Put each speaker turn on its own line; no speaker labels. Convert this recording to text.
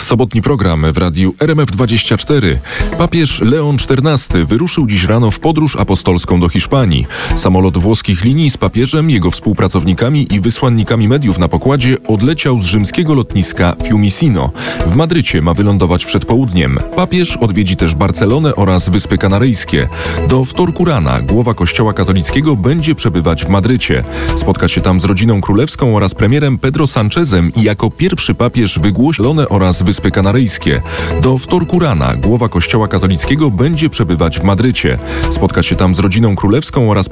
Sobotni program w radiu RMF24. Papież Leon XIV wyruszył dziś rano w podróż apostolską do Hiszpanii. Samolot włoskich linii z papieżem, jego współpracownikami i wysłannikami mediów na pokładzie odleciał z rzymskiego lotniska Fiumicino. W Madrycie ma wylądować przed południem. Papież odwiedzi też Barcelonę oraz Wyspy Kanaryjskie. Do wtorku rana głowa Kościoła katolickiego będzie przebywać w Madrycie. Spotka się tam z rodziną królewską oraz premierem Pedro Sánchezem i jako pierwszy papież wygłosi Barcelonę oraz Wyspy Kanaryjskie. Do wtorku rana głowa Kościoła katolickiego będzie przebywać w Madrycie. Spotka się tam z rodziną królewską oraz